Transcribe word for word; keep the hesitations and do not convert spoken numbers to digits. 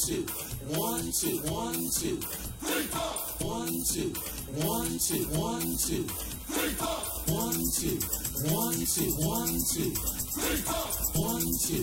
two, one, two, one, two, three, four, one, two, one, two, one, two, three, four, one, two, one, two, one, two, three, four, one, two,